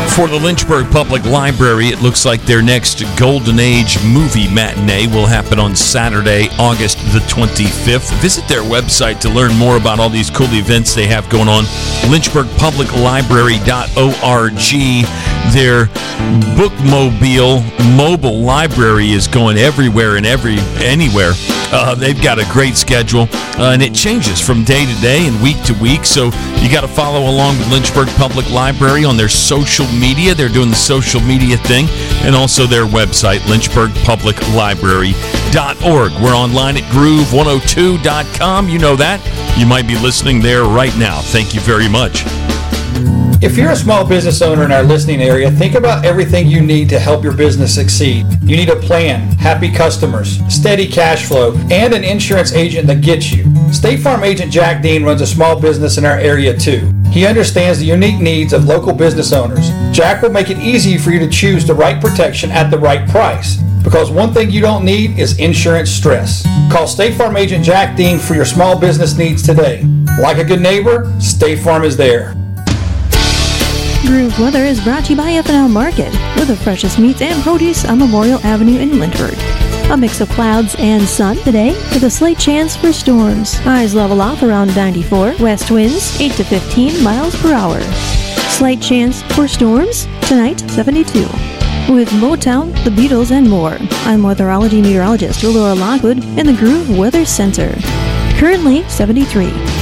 For the Lynchburg Public Library, it looks like their next Golden Age movie matinee will happen on Saturday, August the 25th. Visit their website to learn more about all these cool events they have going on, lynchburgpubliclibrary.org. Their bookmobile mobile library is going everywhere and anywhere. They've got a great schedule, and it changes from day to day and week to week, so you got to follow along with Lynchburg Public Library on their social media. They're doing the social media thing, and also their website, lynchburgpubliclibrary.org. We're online at groove102.com. You know that. You might be listening there right now. Thank you very much. If you're a small business owner in our listening area, think about everything you need to help your business succeed. You need a plan, happy customers, steady cash flow, and an insurance agent that gets you. State Farm agent Jack Dean runs a small business in our area too. He understands the unique needs of local business owners. Jack will make it easy for you to choose the right protection at the right price. Because one thing you don't need is insurance stress. Call State Farm agent Jack Dean for your small business needs today. Like a good neighbor, State Farm is there. Groove Weather is brought to you by F&L Market, with the freshest meats and produce on Memorial Avenue in Lynchburg. A mix of clouds and sun today, with a slight chance for storms. Highs level off around 94, west winds 8 to 15 miles per hour. Slight chance for storms, tonight 72. With Motown, the Beatles, and more, I'm weatherology meteorologist Laura Lockwood in the Groove Weather Center. Currently 73.